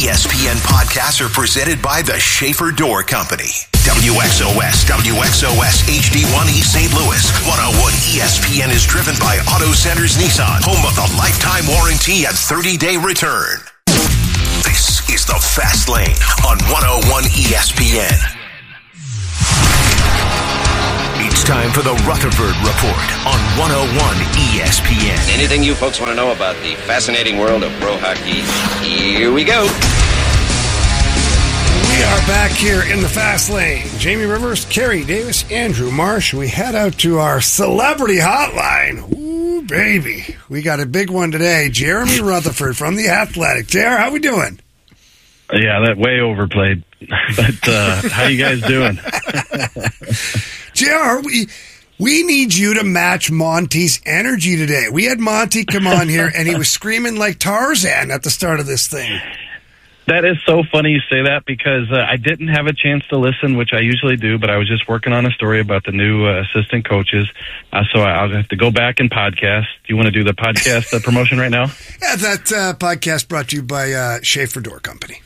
ESPN podcasts are presented by the Schaefer Door Company. WXOS HD1 East St. Louis. 101 ESPN is driven by Auto Centers Nissan, home of the lifetime warranty and 30-day return. This is the Fast Lane on 101 ESPN. It's time for the Rutherford Report on 101 ESPN. Anything you folks want to know about the fascinating world of pro hockey, here we go. We are back here in the Fast Lane. Jamie Rivers, Kerry Davis, Andrew Marsh. We head out to our celebrity hotline. Ooh, baby. We got a big one today. Jeremy Rutherford from The Athletic. JR, how we doing? Yeah, that way overplayed. But how you guys doing? JR, we need you to match Monty's energy today. We had Monty come on here, and he was screaming like Tarzan at the start of this thing. That is so funny you say that because I didn't have a chance to listen, which I usually do, but I was just working on a story about the new assistant coaches, so I'll have to go back and podcast. Do you want to do the podcast promotion right now? Yeah, that podcast brought to you by Schaefer Door Company.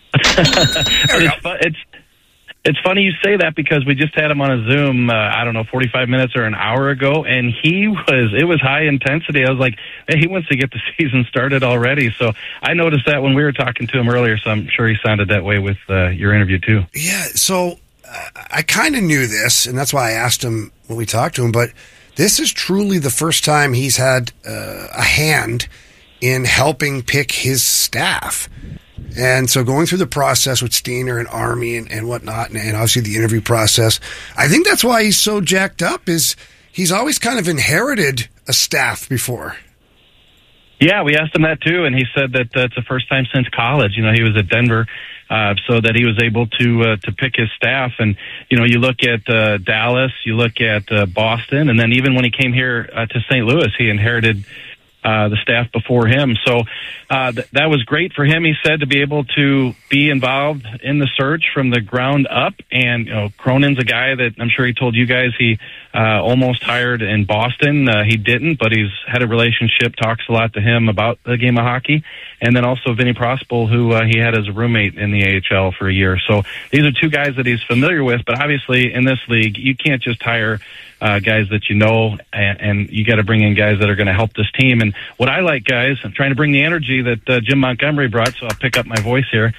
It's funny you say that because we just had him on a Zoom, 45 minutes or an hour ago, and it was high intensity. I was like, hey, he wants to get the season started already. So I noticed that when we were talking to him earlier, so I'm sure he sounded that way with your interview too. Yeah, so I kind of knew this, and that's why I asked him when we talked to him, but this is truly the first time he's had a hand in helping pick his staff. And so going through the process with Steiner and Army and whatnot, and obviously the interview process, I think that's why he's so jacked up, is he's always kind of inherited a staff before. Yeah, we asked him that too, and he said that it's the first time since college. You know, he was at Denver, so that he was able to pick his staff. And, you know, you look at Dallas, you look at Boston, and then even when he came here to St. Louis, he inherited the staff before him. So that was great for him, he said, to be able to be involved in the search from the ground up. And, you know, Cronin's a guy that I'm sure he told you guys he almost hired in Boston. He didn't, but he's had a relationship, talks a lot to him about the game of hockey. And then also Vinny Prospal, who he had as a roommate in the AHL for a year. So these are two guys that he's familiar with. But obviously in this league, you can't just hire guys that you know, and you got to bring in guys that are going to help this team. And what I like, guys, I'm trying to bring the energy that Jim Montgomery brought, so I'll pick up my voice here.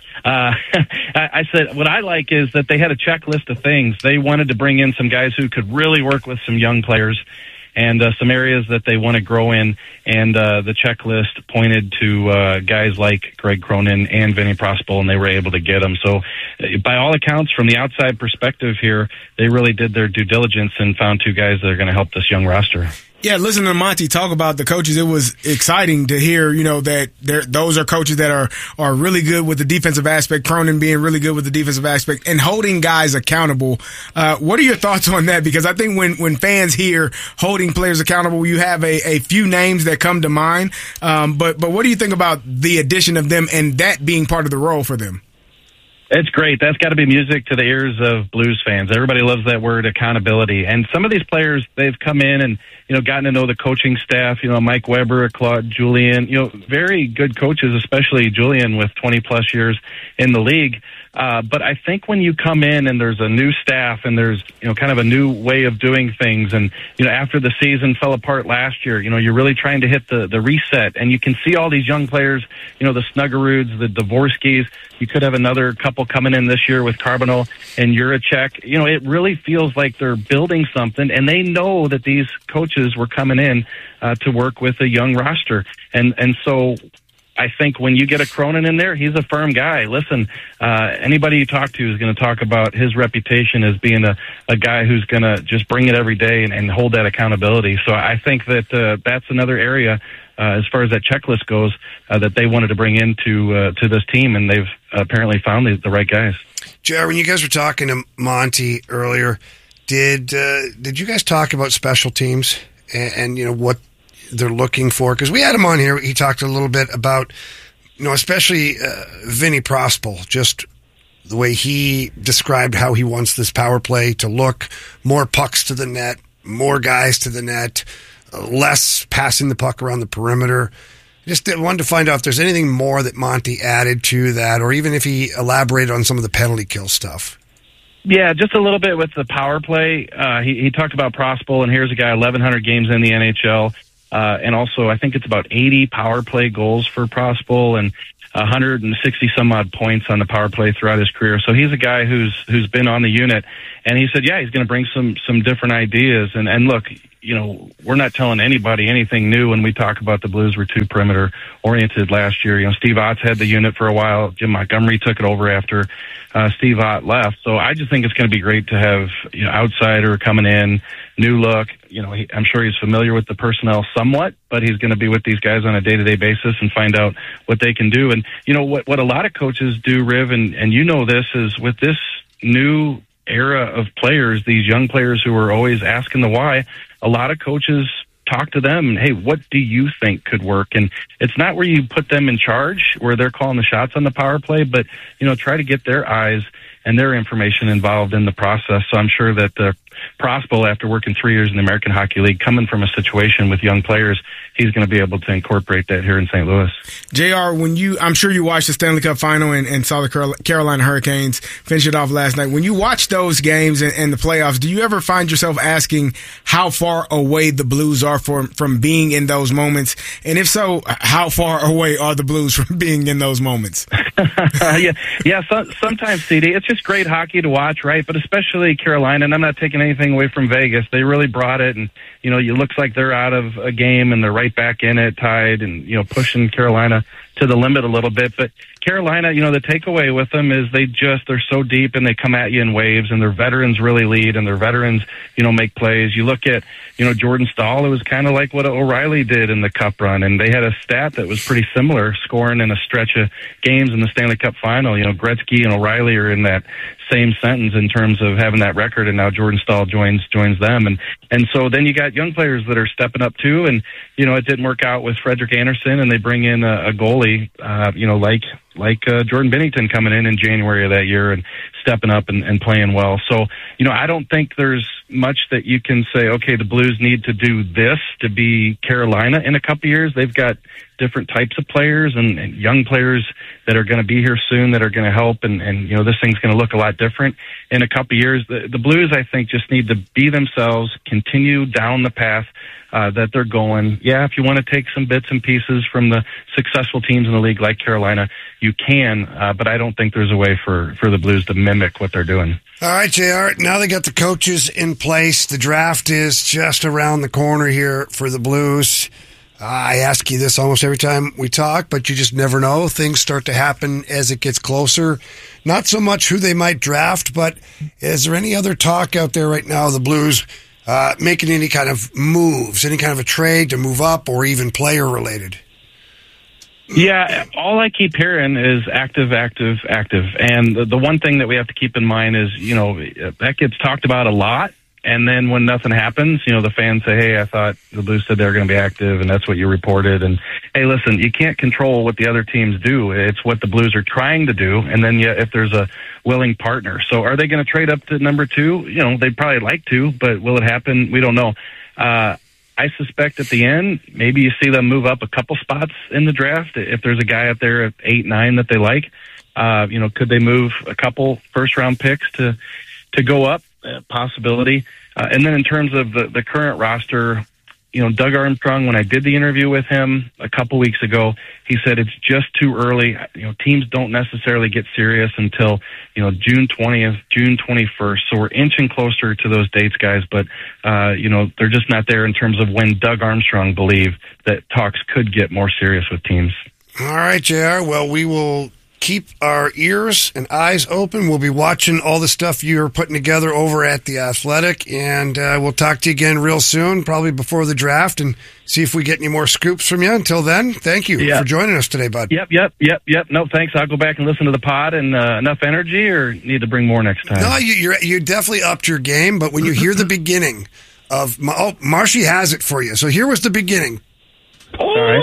I said what I like is that they had a checklist of things. They wanted to bring in some guys who could really work with some young players and some areas that they want to grow in. And the checklist pointed to guys like Greg Cronin and Vinny Prospal, and they were able to get them. So by all accounts, from the outside perspective here, they really did their due diligence and found two guys that are going to help this young roster. Yeah, listening to Monty talk about the coaches, it was exciting to hear, you know, that those are coaches that are really good with the defensive aspect, Cronin being really good with the defensive aspect, and holding guys accountable. What are your thoughts on that? Because I think when fans hear holding players accountable, you have a few names that come to mind. But what do you think about the addition of them and that being part of the role for them? It's great. That's got to be music to the ears of Blues fans. Everybody loves that word, accountability. And some of these players, they've come in and, you know, gotten to know the coaching staff, you know, Mike Weber, Claude Julien, you know, very good coaches, especially Julien with 20-plus years in the league. But I think when you come in and there's a new staff and there's, you know, kind of a new way of doing things, and, you know, after the season fell apart last year, you know, you're really trying to hit the reset, and you can see all these young players, you know, the Snuggeruds, the Dvorskys. You could have another couple coming in this year with Carbonell and Juracek. You know, it really feels like they're building something, and they know that these coaches were coming in to work with a young roster. And so I think when you get a Cronin in there, he's a firm guy. Listen, anybody you talk to is going to talk about his reputation as being a guy who's going to just bring it every day and hold that accountability. So I think that that's another area as far as that checklist goes that they wanted to bring into to this team, and they've apparently found the right guys. Jared, when you guys were talking to Monty earlier, did you guys talk about special teams and you know what they're looking for? Because we had him on here. He talked a little bit about, you know, especially Vinny Prospal, just the way he described how he wants this power play to look: more pucks to the net, more guys to the net, less passing the puck around the perimeter. Just wanted to find out if there's anything more that Monty added to that, or even if he elaborated on some of the penalty kill stuff. Yeah, just a little bit with the power play. He talked about Prospel, and here's a guy 1,100 games in the NHL, and also I think it's about 80 power play goals for Prospel and 160 some odd points on the power play throughout his career. So he's a guy who's been on the unit, and he said, yeah, he's going to bring some different ideas. And look, you know, we're not telling anybody anything new when we talk about the Blues were too perimeter oriented last year. You know, Steve Ott's had the unit for a while. Jim Montgomery took it over after Steve Ott left. So I just think it's going to be great to have, you know, outsider coming in, new look. You know, I'm sure he's familiar with the personnel somewhat, but he's going to be with these guys on a day-to-day basis and find out what they can do. And, you know, what a lot of coaches do, Riv, and you know this, is with this new era of players, these young players who are always asking the why, a lot of coaches talk to them and, hey, what do you think could work? And it's not where you put them in charge, where they're calling the shots on the power play, but, you know, try to get their eyes and their information involved in the process. So I'm sure that Prospel, after working 3 years in the American Hockey League, coming from a situation with young players, he's going to be able to incorporate that here in St. Louis. JR, I'm sure you watched the Stanley Cup final and saw the Carolina Hurricanes finish it off last night. When you watch those games and the playoffs, do you ever find yourself asking how far away the Blues are from being in those moments? And if so, how far away are the Blues from being in those moments? Sometimes, CD, it's just great hockey to watch, right? But especially Carolina, and I'm not taking anything away from Vegas. They really brought it, and, you know, it looks like they're out of a game and they're right back in it, tied, and, you know, pushing Carolina to the limit a little bit. But Carolina, you know, the takeaway with them is they're so deep and they come at you in waves, and their veterans really lead, and their veterans, you know, make plays. You look at, you know, Jordan Staal, it was kind of like what O'Reilly did in the Cup run, and they had a stat that was pretty similar, scoring in a stretch of games in the Stanley Cup final. You know, Gretzky and O'Reilly are in that same sentence in terms of having that record, and now Jordan Staal joins them, and so then you got young players that are stepping up too, and, you know, it didn't work out with Frederik Andersen, and they bring in a goalie, you know, like Jordan Binnington coming in January of that year and stepping up and playing well. So, you know, I don't think there's much that you can say, okay, the Blues need to do this to be Carolina in a couple of years. They've got different types of players and young players that are going to be here soon that are going to help, and you know, this thing's going to look a lot different in a couple of years. The Blues, I think, just need to be themselves, continue down the path that they're going. Yeah, if you want to take some bits and pieces from the successful teams in the league like Carolina, you can, but I don't think there's a way for the Blues to mimic what they're doing. All right, JR, now they got the coaches in place. The draft is just around the corner here for the Blues. I ask you this almost every time we talk, but you just never know. Things start to happen as it gets closer. Not so much who they might draft, but is there any other talk out there right now, the Blues making any kind of moves, any kind of a trade to move up, or even player related? Yeah, all I keep hearing is active. And the one thing that we have to keep in mind is, you know, that gets talked about a lot. And then when nothing happens, you know, the fans say, hey, I thought the Blues said they were going to be active, and that's what you reported. And, hey, listen, you can't control what the other teams do. It's what the Blues are trying to do, and then if there's a willing partner. So are they going to trade up to number 2? You know, they'd probably like to, but will it happen? We don't know. I suspect at the end, maybe you see them move up a couple spots in the draft. If there's a guy up there at 8, 9 that they like, you know, could they move a couple first-round picks to go up? Possibility. And then in terms of the current roster, you know, Doug Armstrong, when I did the interview with him a couple weeks ago, he said it's just too early. You know, teams don't necessarily get serious until, you know, June 20th, June 21st. So we're inching closer to those dates, guys. But, you know, they're just not there in terms of when Doug Armstrong believed that talks could get more serious with teams. All right, JR. Well, we will keep our ears and eyes open. We'll be watching all the stuff you're putting together over at The Athletic, and we'll talk to you again real soon, probably before the draft, and see if we get any more scoops from you. Until then, thank you for joining us today, bud. Yep. No, thanks. I'll go back and listen to the pod. And enough energy, or need to bring more next time? No, you definitely upped your game, but when you hear the beginning of... Marshy has it for you. So here was the beginning. All right.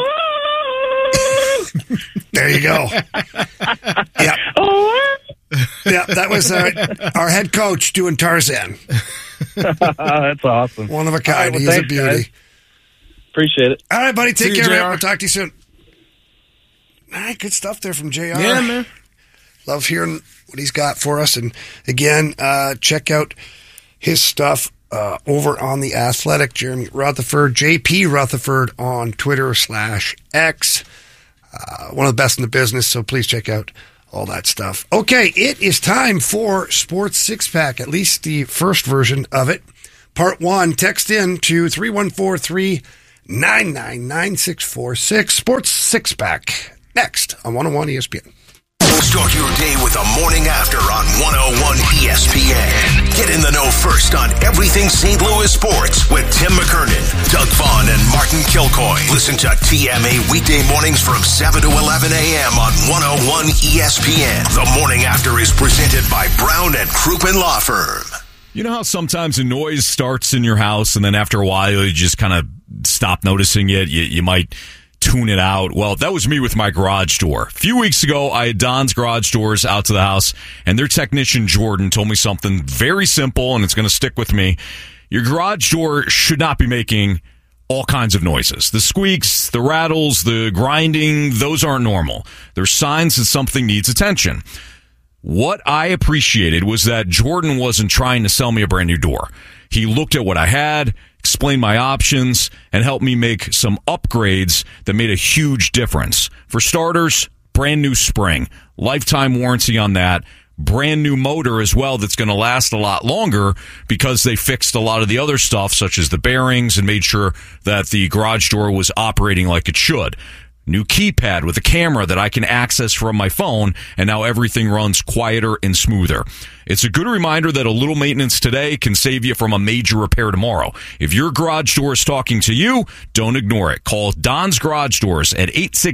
There you go. Yeah. Yeah, that was our head coach doing Tarzan. That's awesome. One of a kind. Right, well, He's a beauty. Guys. Appreciate it. All right, buddy. Take care, man. We'll talk to you soon. All right, good stuff there from JR. Yeah, man. Love hearing what he's got for us. And again, check out his stuff over on The Athletic. Jeremy Rutherford, JP Rutherford on Twitter/X. One of the best in the business, so please check out all that stuff. Okay, it is time for Sports Six Pack, at least the first version of it. Part 1, text in to 314-399-9646. Sports Six Pack, next on 101 ESPN. Start your day with the morning after on 101 ESPN. Get in the know first on everything St. Louis sports with Tim McKernan, Doug Vaughn, and Martin Kilcoy. Listen to TMA weekday mornings from 7 to 11 a.m. on 101 ESPN. The morning after is presented by Brown and Crouppen Law Firm. You know how sometimes a noise starts in your house and then after a while you just kind of stop noticing it? You might tune it out. Well, that was me with my garage door. A few weeks ago, I had Don's Garage Doors out to the house, and their technician, Jordan, told me something very simple, and it's going to stick with me. Your garage door should not be making all kinds of noises. The squeaks, the rattles, the grinding, those aren't normal. They're signs that something needs attention. What I appreciated was that Jordan wasn't trying to sell me a brand new door. He looked at what I had, explained my options, and helped me make some upgrades that made a huge difference. For starters, brand new spring, lifetime warranty on that, brand new motor as well that's going to last a lot longer because they fixed a lot of the other stuff, such as the bearings, and made sure that the garage door was operating like it should. New keypad with a camera that I can access from my phone, and now everything runs quieter and smoother. It's a good reminder that a little maintenance today can save you from a major repair tomorrow. If your garage door is talking to you, don't ignore it. Call Don's Garage Doors at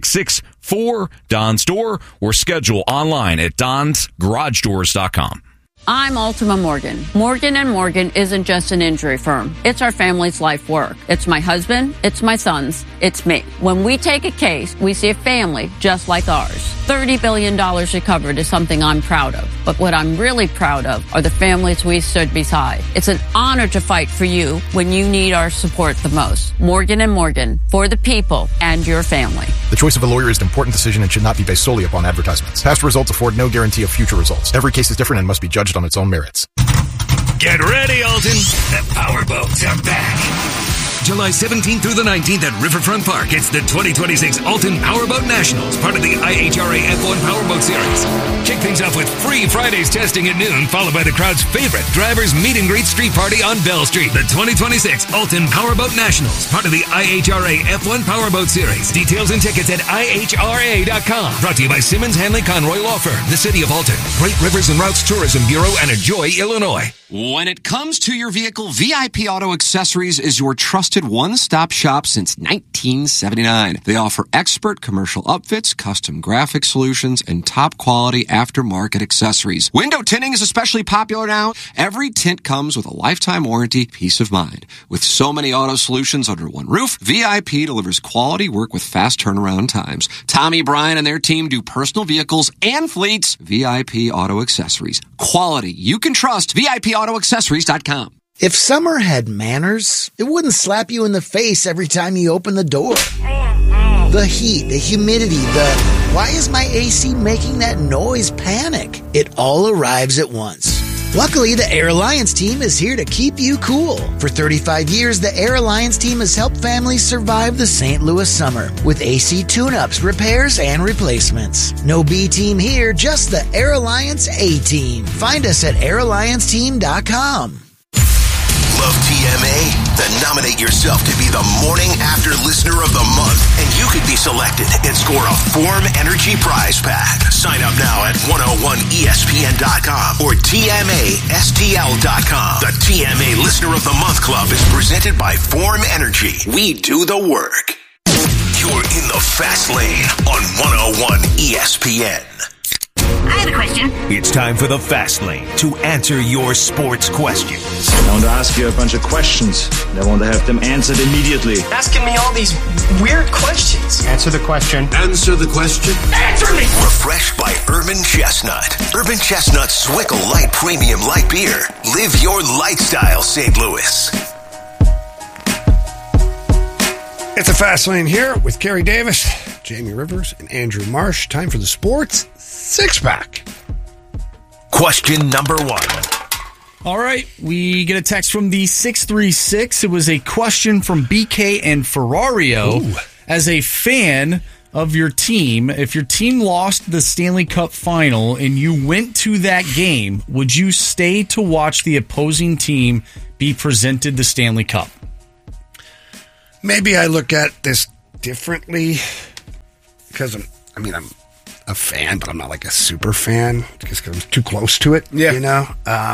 866-4-DONS-DOOR or schedule online at donsgaragedoors.com. I'm Ultima Morgan. Morgan & Morgan isn't just an injury firm. It's our family's life work. It's my husband. It's my sons. It's me. When we take a case, we see a family just like ours. $30 billion recovered is something I'm proud of. But what I'm really proud of are the families we stood beside. It's an honor to fight for you when you need our support the most. Morgan & Morgan, for the people and your family. The choice of a lawyer is an important decision and should not be based solely upon advertisements. Past results afford no guarantee of future results. Every case is different and must be judged on its own merits. Get ready, Alton. The powerboats are back. July 17th through the 19th at Riverfront Park. It's the 2026 Alton Powerboat Nationals, part of the IHRA F1 Powerboat Series. Kick things off with free Fridays testing at noon, followed by the crowd's favorite drivers meet and greet street party on Bell Street. The 2026 Alton Powerboat Nationals, part of the IHRA F1 Powerboat Series. Details and tickets at IHRA.com. Brought to you by Simmons Hanley Conroy Law Firm, the City of Alton, Great Rivers and Routes Tourism Bureau, and Enjoy, Illinois. When it comes to your vehicle, VIP Auto Accessories is your trusted one-stop shop since 1979. They offer expert commercial upfits, custom graphic solutions, and top-quality aftermarket accessories. Window tinting is especially popular now. Every tint comes with a lifetime warranty, peace of mind. With so many auto solutions under one roof, VIP delivers quality work with fast turnaround times. Tommy Bryan and their team do personal vehicles and fleets. VIP Auto Accessories. Quality you can trust. VIPAutoAccessories.com. If summer had manners, it wouldn't slap you in the face every time you open the door. The heat, the humidity, why is my AC making that noise panic? It all arrives at once. Luckily, the Air Alliance team is here to keep you cool. For 35 years, the Air Alliance team has helped families survive the St. Louis summer with AC tune-ups, repairs, and replacements. No B team here, just the Air Alliance A team. Find us at airallianceteam.com. Love TMA? Then nominate yourself to be the Morning After Listener of the Month, and you could be selected and score a Form Energy prize pack. Sign up now at 101ESPN.com or TMASTL.com. The TMA Listener of the Month Club is presented by Form Energy. We do the work. You're in the fast lane on 101 ESPN. I have a question. It's time for the Fast Lane to answer your sports questions. I want to ask you a bunch of questions. I want to have them answered immediately. Asking me all these weird questions. Answer the question. Answer the question. Answer me! Refreshed by Urban Chestnut. Urban Chestnut Swickle Light Premium Light Beer. Live your lifestyle, St. Louis. It's a Fast Lane here with Kerry Davis. Jamie Rivers, and Andrew Marsh. Time for the Sports Six-Pack. Question number 1. All right, we get a text from the 636. It was a question from BK and Ferrario. Ooh. As a fan of your team, if your team lost the Stanley Cup final and you went to that game, would you stay to watch the opposing team be presented the Stanley Cup? Maybe I look at this differently because I'm a fan, but I'm not like a super fan because I'm too close to it. Yeah. You know?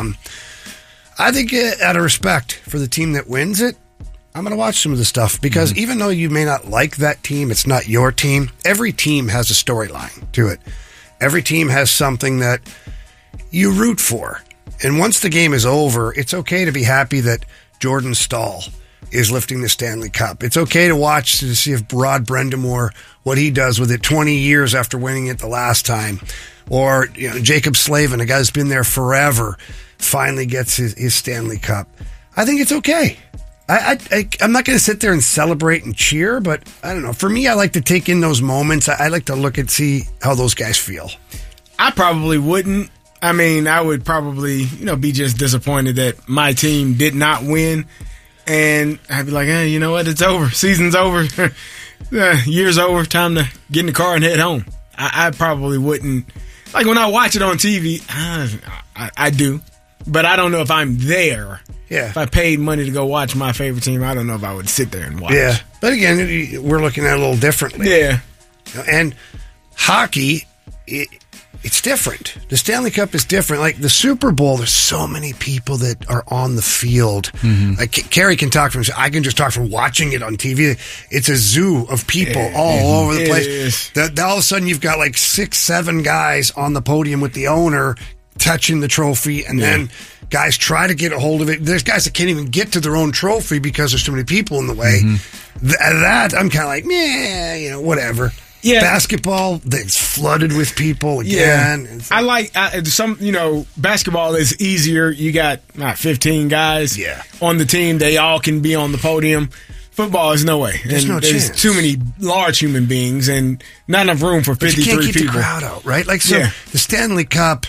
I think out of respect for the team that wins it, I'm going to watch some of the stuff because even though you may not like that team, it's not your team. Every team has a storyline to it. Every team has something that you root for. And once the game is over, it's okay to be happy that Jordan Stahl is lifting the Stanley Cup. It's okay to watch to see if Rod Brendamore, what he does with it 20 years after winning it the last time. Or Jacob Slavin, a guy who's been there forever, finally gets his Stanley Cup. I think it's okay. I'm not going to sit there and celebrate and cheer, but I don't know. For me, I like to take in those moments. I like to look and see how those guys feel. I probably wouldn't. I mean, I would probably, be just disappointed that my team did not win. And I'd be like, hey, you know what? It's over. Season's over. Year's over. Time to get in the car and head home. I probably wouldn't. Like when I watch it on TV, I do. But I don't know if I'm there. Yeah. If I paid money to go watch my favorite team, I don't know if I would sit there and watch. Yeah. But again, we're looking at it a little differently. Yeah. And hockey, it's different. The Stanley Cup is different. Like the Super Bowl, there's so many people that are on the field. Like Kerry can talk from, I can just talk from watching it on TV. It's a zoo of people all over the place. That all of a sudden you've got like 6-7 guys on the podium with the owner touching the trophy, and then guys try to get a hold of it. There's guys that can't even get to their own trophy because there's too many people in the way. That I'm kind of like, whatever. Yeah. Basketball, it's flooded with people again. Yeah. I like basketball is easier. You got 15 guys on the team. They all can be on the podium. Football is no way. There's no chance. Too many large human beings and not enough room for 53 people. You can't keep the crowd out, right? Like the Stanley Cup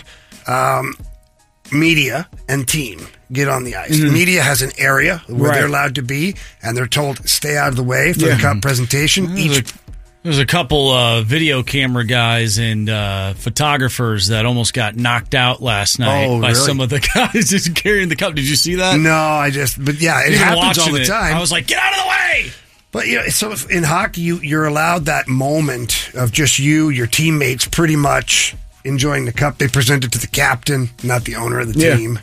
media and team get on the ice. The media has an area where they're allowed to be, and they're told stay out of the way for the cup presentation. There's a couple video camera guys and photographers that almost got knocked out last night by some of the guys just carrying the cup. Did you see that? No, it happens all the time. I was like, get out of the way! But so in hockey, you're allowed that moment of just your teammates pretty much enjoying the cup. They present it to the captain, not the owner of the team.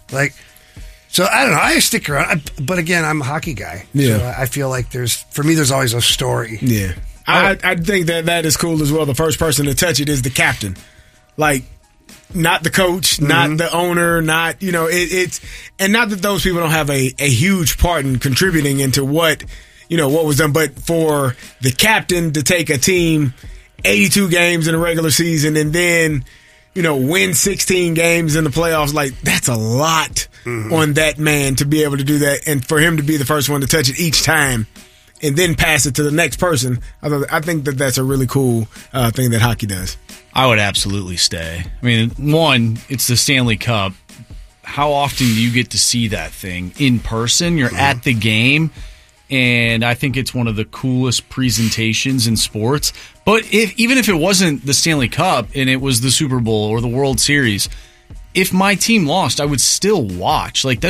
So I don't know. I stick around, but again, I'm a hockey guy. Yeah. So I feel like there's always a story. Yeah. I think that is cool as well. The first person to touch it is the captain. Like, not the coach, not the owner, not, it's, and not that those people don't have a huge part in contributing into what was done, but for the captain to take a team 82 games in a regular season and then, win 16 games in the playoffs, like, that's a lot on that man to be able to do that. And for him to be the first one to touch it each time and then pass it to the next person, I think that's a really cool thing that hockey does. I would absolutely stay. I mean, one, it's the Stanley Cup. How often do you get to see that thing in person? You're at the game, and I think it's one of the coolest presentations in sports. But even if it wasn't the Stanley Cup and it was the Super Bowl or the World Series, if my team lost, I would still watch. Like,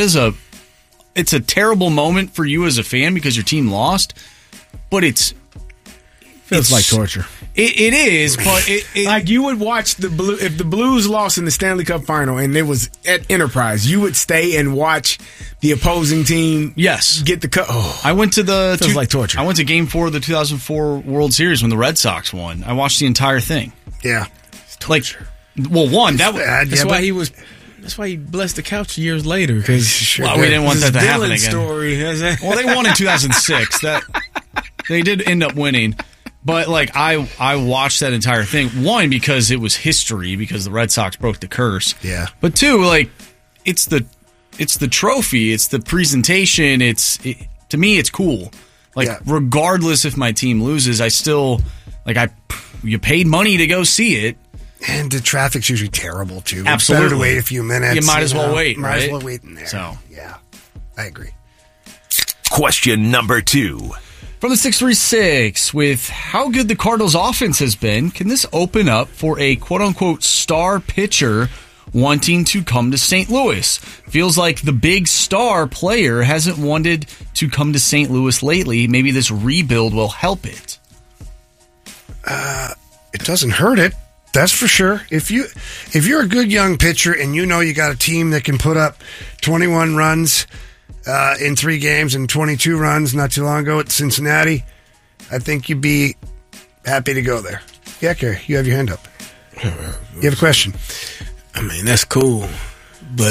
it's a terrible moment for you as a fan because your team lost, but it feels like torture. It is, but like you would watch if the Blues lost in the Stanley Cup final and it was at Enterprise, you would stay and watch the opposing team. Yes, get the cup. Oh, I went to feels like torture. I went to Game 4 of the 2004 World Series when the Red Sox won. I watched the entire thing. Yeah, it's torture. That's why he was. That's why he blessed the couch years later, because we didn't want that to happen again. Story. Well, they won in 2006. They did end up winning, but like I watched that entire thing. One, because it was history, because the Red Sox broke the curse. Yeah. But two, like it's the trophy, it's the presentation. To me, it's cool. Like regardless if my team loses, I still you paid money to go see it. And the traffic's usually terrible, too. Absolutely. It's better to wait a few minutes. You might as well wait, Might right? as well wait in there. So, yeah, I agree. Question number 2. From the 636, with how good the Cardinals' offense has been, can this open up for a quote-unquote star pitcher wanting to come to St. Louis? Feels like the big star player hasn't wanted to come to St. Louis lately. Maybe this rebuild will help it. It doesn't hurt it. That's for sure. If you're a good young pitcher and you know you got a team that can put up 21 runs in 3 games and 22 runs not too long ago at Cincinnati, I think you'd be happy to go there. Yeah, Kerry, you have your hand up. You have a question? I mean, that's cool, but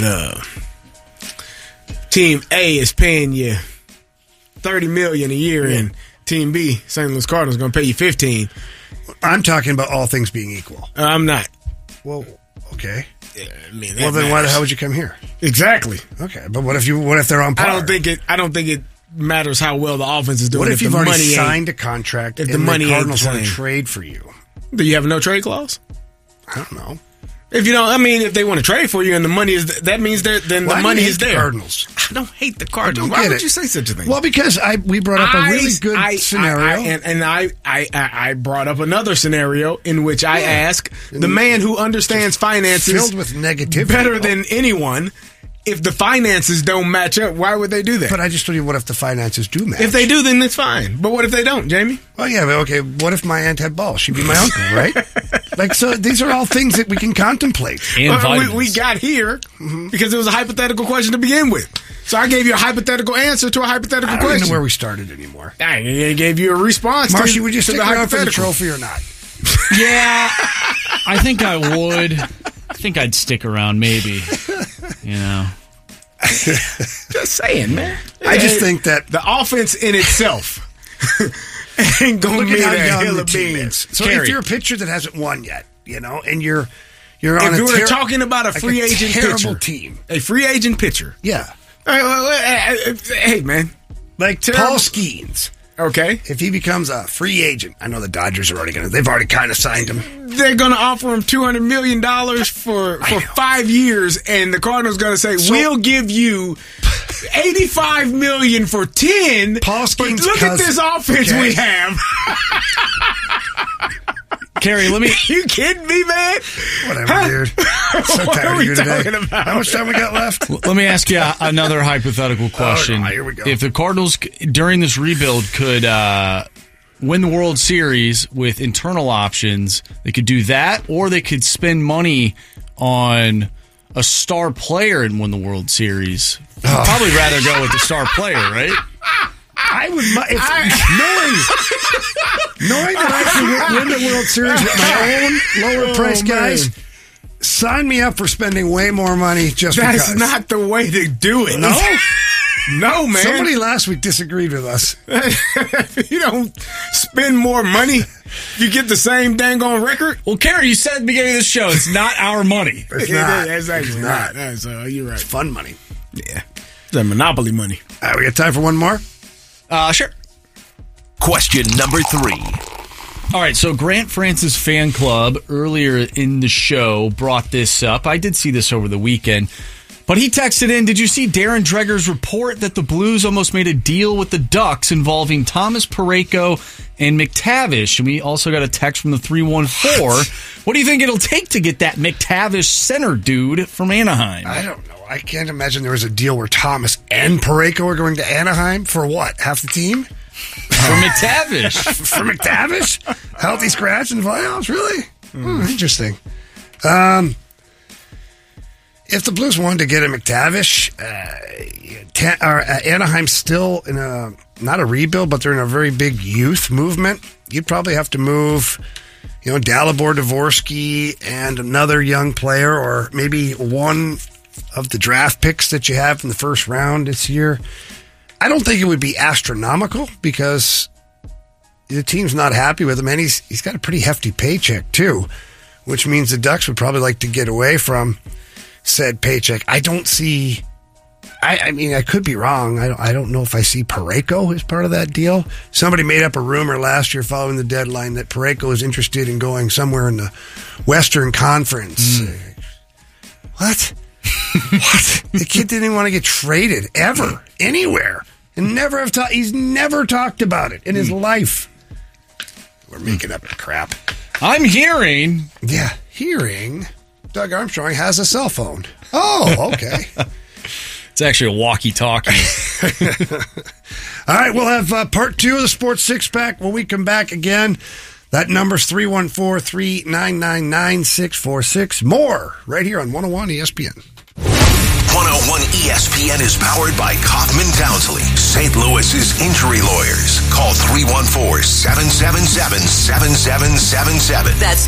Team A is paying you $30 million a year, and Team B, St. Louis Cardinals, is going to pay you $15. I'm talking about all things being equal. I'm not. Well, okay. Yeah, I mean, well, then why the hell would you come here? Exactly. Okay, but what if they're on par? I don't think it matters how well the offense is doing. What if you've already signed a contract if and the money the Cardinals ain't want the to same? trade for you? Do you have a no trade clause? I don't know. If you don't, I mean, if they want to trade for you and the money is, that means then the money is there. Cardinals. I don't hate the Cardinals. I don't Why get would it. you say such a thing? Well, because we brought up a really good scenario. I brought up another scenario in which I ask the man who understands finances filled with negativity better than anyone. If the finances don't match up, why would they do that? But I just told you, what if the finances do match? If they do, then it's fine. But what if they don't, Jamie? Well, yeah, but okay. What if my aunt had balls? She'd be my uncle, right? So these are all things that we can contemplate. And we got here because it was a hypothetical question to begin with. So I gave you a hypothetical answer to a hypothetical I don't question. know where we started anymore. I gave you a response. Marshy, would you stick the around for the hypothetical trophy or not? Yeah, I think I would. I think I'd stick around, maybe. You know. Just saying, man. I just think that the offense in itself ain't going to be that hill of beans. So if you're a pitcher that hasn't won yet, and you're on if we were talking about a free agent terrible pitcher, team, a free agent pitcher, yeah. Hey, man, like Paul Skeens. Okay, if he becomes a free agent, I know the Dodgers are they've already kind of signed him. They're going to offer him $200 million for 5 years, and the Cardinals going to say, we'll give you $85 million for 10. Paul Skeens' but look at this offense we have. Kerry, let me. You kidding me, man? Whatever, dude. So What tired are of we you today. talking about? How much time we got left? Let me ask you another hypothetical question. Oh, no, here we go. If the Cardinals, during this rebuild, could win the World Series with internal options, they could do that, or they could spend money on a star player and win the World Series. You'd probably rather go with the star player, right? I would, knowing that I can win the World Series with my own lower price guys, sign me up for spending way more money just because. That's not the way to do it. No? No, man. Somebody last week disagreed with us. You don't spend more money. You get the same dang on record. Well, Kerry, you said at the beginning of the show, it's not our money. It's not. It's actually not. You're right. It's fun money. Yeah. It's that Monopoly money. We got time for one more? Sure. Question number 3. All right, so Grant Francis fan club earlier in the show brought this up. I did see this over the weekend, but he texted in, did you see Darren Dreger's report that the Blues almost made a deal with the Ducks involving Thomas Parayko and McTavish? And we also got a text from the 314. What do you think it'll take to get that McTavish center dude from Anaheim? I don't know. I can't imagine there was a deal where Thomas and Parayko are going to Anaheim for what? Half the team? For McTavish. For McTavish? Healthy scratch in the playoffs? Really? Interesting. If the Blues wanted to get a McTavish, Anaheim's still in not a rebuild, but they're in a very big youth movement. You'd probably have to move, Dalibor Dvorsky and another young player, or maybe one of the draft picks that you have in the first round this year. I don't think it would be astronomical because the team's not happy with him, and he's got a pretty hefty paycheck too, which means the Ducks would probably like to get away from said paycheck. I don't see I mean, I could be wrong. I don't know if I see Parayko as part of that deal. Somebody made up a rumor last year following the deadline that Parayko is interested in going somewhere in the Western Conference. What? What? The kid didn't even want to get traded ever, anywhere. And he's never talked about it in his life. We're making up crap. I'm hearing. Yeah, Doug Armstrong has a cell phone. Oh, okay. It's actually a walkie-talkie. All right, we'll have part 2 of the Sports Six-Pack when we come back again. That number's 314-399-9646. More right here on 101 ESPN. 101 ESPN is powered by Kaufman Townsley, St. Louis's injury lawyers. Call 314-777-7777. That's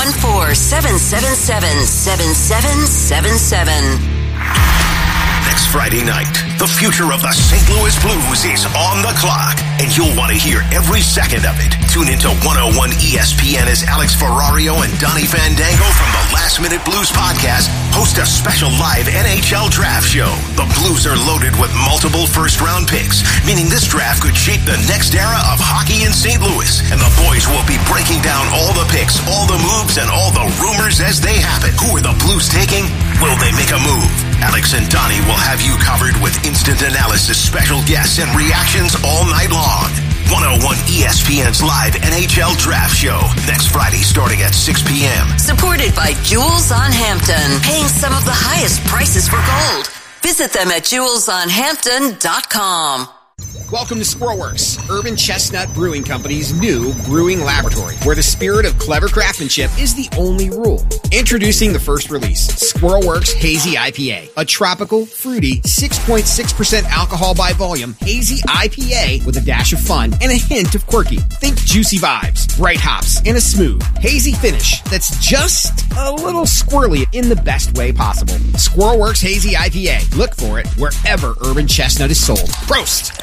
314-777-7777. Next Friday night, the future of the St. Louis Blues is on the clock, and you'll want to hear every second of it. Tune into 101 ESPN as Alex Ferrario and Donnie Fandango from the Last Minute Blues podcast host a special live NHL draft show. The Blues are loaded with multiple first-round picks, meaning this draft could shape the next era of hockey in St. Louis, and the boys will be breaking down all the picks, all the moves, and all the rumors as they happen. Who are the Blues taking? Will they make a move? Alex and Donnie will have you covered with instant analysis, special guests, and reactions all night long. 101 ESPN's live NHL draft show next Friday starting at 6 p.m. Supported by Jewels on Hampton, paying some of the highest prices for gold. Visit them at jewelsonhampton.com. Welcome to Squirrelworks, Urban Chestnut Brewing Company's new brewing laboratory, where the spirit of clever craftsmanship is the only rule. Introducing the first release, Squirrelworks Hazy IPA, a tropical, fruity, 6.6% alcohol by volume hazy IPA with a dash of fun and a hint of quirky. Think juicy vibes, bright hops, and a smooth, hazy finish that's just a little squirrely in the best way possible. Squirrelworks Hazy IPA. Look for it wherever Urban Chestnut is sold. Prost!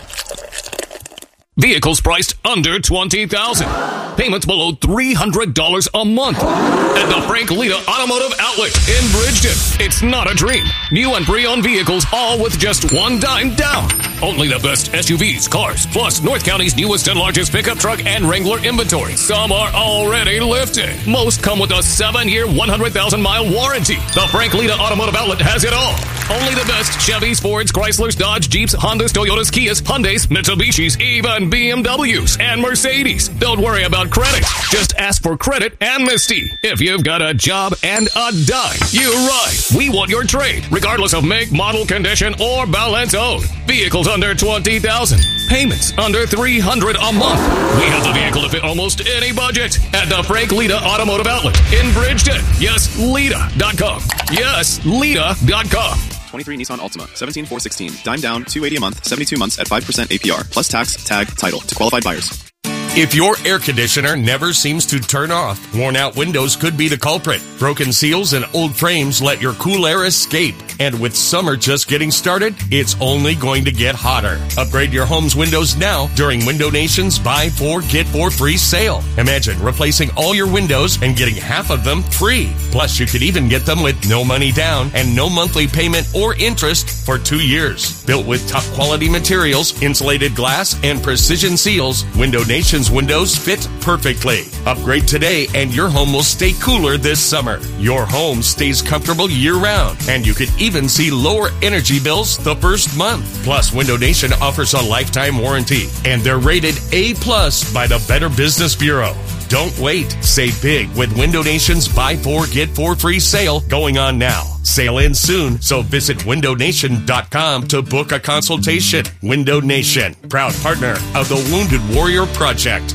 Vehicles priced under $20,000. Payments below $300 a month. At the Frank Lita Automotive Outlet in Bridgeton. It's not a dream. New and pre-owned vehicles, all with just $1 down. Only the best SUVs, cars, plus North County's newest and largest pickup truck and Wrangler inventory. Some are already lifted. Most come with a 7-year, 100,000-mile warranty. The Frank Lita Automotive Outlet has it all. Only the best Chevys, Fords, Chryslers, Dodge, Jeeps, Hondas, Toyotas, Kias, Hyundais, Mitsubishis, even BMWs and Mercedes. Don't worry about credit. Just ask for credit amnesty. If you've got a job and a dime, you're right. We want your trade, regardless of make, model, condition, or balance owed. Vehicles under $20,000. Payments under $300 a month. We have the vehicle to fit almost any budget at the Frank Lita Automotive Outlet in Bridgeton. Yes, Lita.com. Yes, Lita.com. 23 Nissan Altima, 17,416. Dime down, $280 a month, 72 months at 5% APR, plus tax, tag, title to qualified buyers. If your air conditioner never seems to turn off, worn-out windows could be the culprit. Broken seals and old frames let your cool air escape. And with summer just getting started, it's only going to get hotter. Upgrade your home's windows now during Window Nation's Buy 4, Get 4 free sale. Imagine replacing all your windows and getting half of them free. Plus, you could even get them with no money down and no monthly payment or interest for 2 years. Built with top-quality materials, insulated glass, and precision seals, Window Nation's windows fit perfectly. Upgrade today and your home will stay cooler this summer. Your home stays comfortable year-round, and you could even see lower energy bills the first month. Plus, Window Nation offers a lifetime warranty, and they're rated A+ by the Better Business Bureau. Don't wait. Save big with Window Nation's Buy 4, Get 4 free sale going on now. Sale ends soon, so visit windownation.com to book a consultation. Window Nation, proud partner of the Wounded Warrior Project.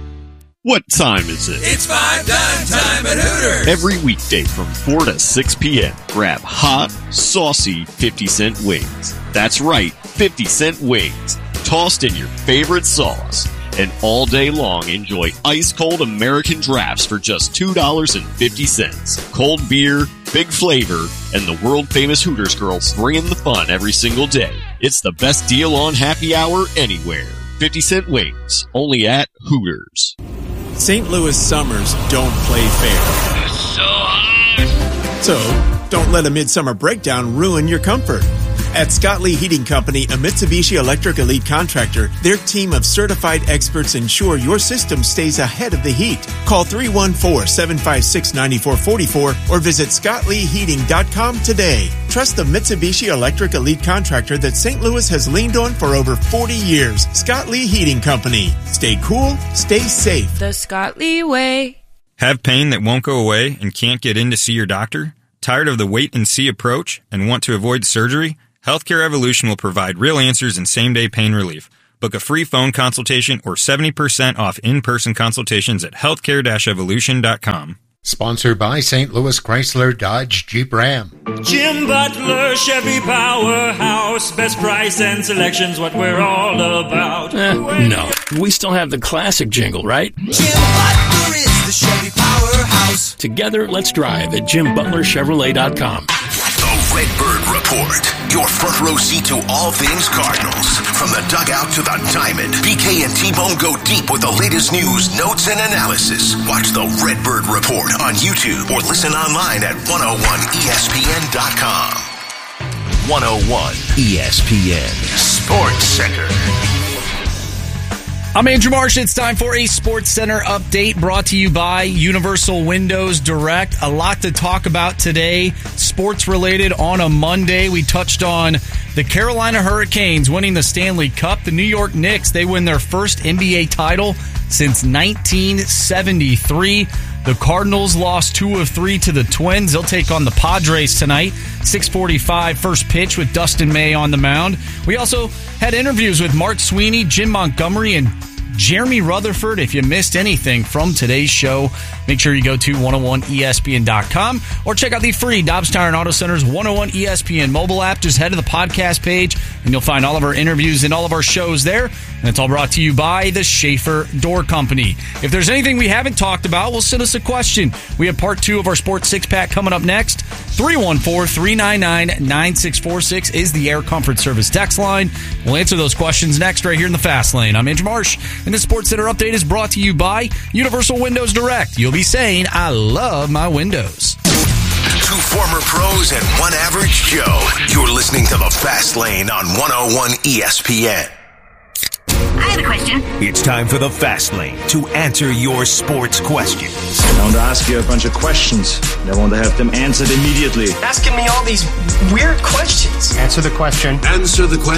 What time is it? It's 5 dime time at Hooters. Every weekday from 4 to 6 p.m., grab hot, saucy 50-cent wings. That's right, 50-cent wings, tossed in your favorite sauce. And all day long, enjoy ice-cold American drafts for just $2.50. Cold beer, big flavor, and the world-famous Hooters girls bringing the fun every single day. It's the best deal on happy hour anywhere. 50-cent wings, only at Hooters. St. Louis summers don't play fair. It's so hot. So, don't let a midsummer breakdown ruin your comfort. At Scott Lee Heating Company, a Mitsubishi Electric Elite contractor, their team of certified experts ensure your system stays ahead of the heat. Call 314-756-9444 or visit scottleeheating.com today. Trust the Mitsubishi Electric Elite contractor that St. Louis has leaned on for over 40 years. Scott Lee Heating Company. Stay cool, stay safe. The Scott Lee way. Have pain that won't go away and can't get in to see your doctor? Tired of the wait and see approach and want to avoid surgery? Healthcare Evolution will provide real answers and same-day pain relief. Book a free phone consultation or 70% off in-person consultations at healthcare-evolution.com. Sponsored by St. Louis Chrysler Dodge Jeep Ram. Jim Butler Chevy Powerhouse. Best price and selection's what we're all about. No, we still have the classic jingle, right? Jim Butler is the Chevy Powerhouse. Together, let's drive at JimButlerChevrolet.com. The Redbird Report. Your front row seat to all things Cardinals. From the dugout to the diamond, BK and T-Bone go deep with the latest news, notes, and analysis. Watch the Redbird Report on YouTube or listen online at 101ESPN.com. 101 ESPN Sports Center. I'm Andrew Marsh. It's time for a Sports Center update brought to you by Universal Windows Direct. A lot to talk about today, sports related on a Monday. We touched on the Carolina Hurricanes winning the Stanley Cup. The New York Knicks, they win their first NBA title since 1973. The Cardinals lost 2 of 3 to the Twins. They'll take on the Padres tonight. 6:45 first pitch with Dustin May on the mound. We also had interviews with Mark Sweeney, Jim Montgomery, and Jeremy Rutherford. If you missed anything from today's show, make sure you go to 101ESPN.com or check out the free Dobbs Tire and Auto Center's 101 ESPN mobile app. Just head to the podcast page and you'll find all of our interviews and all of our shows there. And it's all brought to you by the Schaefer Door Company. If there's anything we haven't talked about, well, send us a question. We have part 2 of our Sports Six-Pack coming up next. 314-399-9646 is the Air Comfort Service text line. We'll answer those questions next right here in the Fast Lane. I'm Andrew Marsh, and the Sports Center update is brought to you by Universal Windows Direct. You'll be saying, I love my windows. 2 former pros and 1 average Joe. You're listening to the Fast Lane on 101 ESPN. I have a question. It's time for the Fast Lane to answer your sports questions. I want to ask you a bunch of questions. I want to have them answered immediately. Asking me all these weird questions. Answer the question. Answer the question.